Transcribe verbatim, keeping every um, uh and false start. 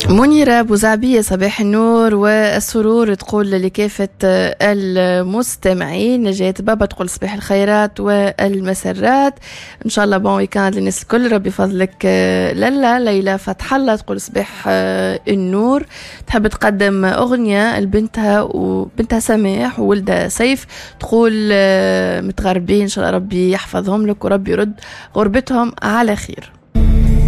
منيرة بوزعبية، صباح النور والسرور، تقول لكافة المستمعين. نجاة بابا تقول صباح الخيرات والمسرات، إن شاء الله بون ويكاند للناس الكل، ربي فضلك. لالا ليلى فتح الله تقول صباح النور، تحب تقدم أغنية لبنتها وبنتها سماح وولدها سيف، تقول متغربين إن شاء الله ربي يحفظهم لك وربي يرد غربتهم على خير.